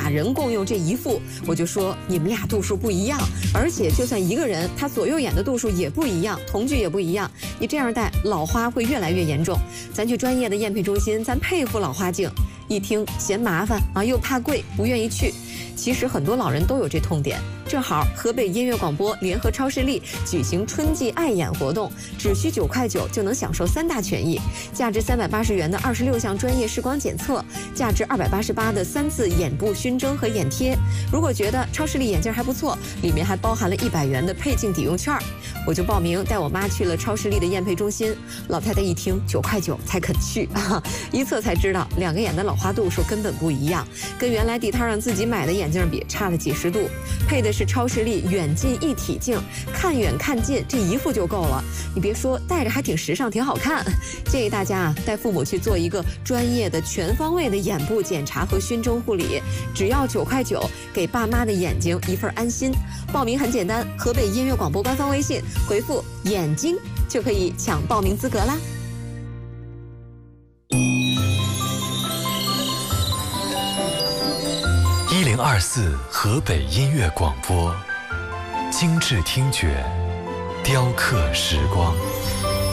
俩人共用这一副，我就说你们俩度数不一样，而且就算一个人，他左右眼的度数也不一样，瞳距也不一样，你这样戴老花会越来越严重。咱去专业的验配中心，咱配副老花镜。一听嫌麻烦啊，又怕贵，不愿意去。其实很多老人都有这痛点。正好河北音乐广播联合超视力举行春季爱眼活动，只需9块9就能享受3大权益：价值380元的26项专业视光检测，价值288的3次眼部熏蒸和眼贴。如果觉得超视力眼镜还不错，里面还包含了100元的配镜抵用券。我就报名带我妈去了超视力的验配中心。老太太一听9块9才肯去啊，一测才知道2个眼的老花度数根本不一样，跟原来地摊上自己买的眼镜比差了几十度。配的是超视力远近一体镜，看远看近这一副就够了。你别说，戴着还挺时尚，挺好看。建议大家啊，带父母去做一个专业的全方位的眼部检查和熏蒸护理，只要9块9，给爸妈的眼睛一份安心。报名很简单，河北音乐广播官方微信回复“眼睛”就可以抢报名资格啦。 1024河北音乐广播，精致听觉，雕刻时光。